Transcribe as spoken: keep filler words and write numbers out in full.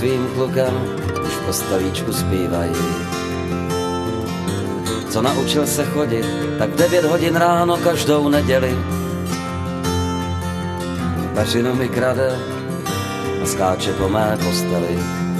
Tvým klukem už po stavíčku zpívají. Co naučil se chodit, tak v devět hodin ráno každou neděli. Peřinu mi krade a skáče po mé posteli.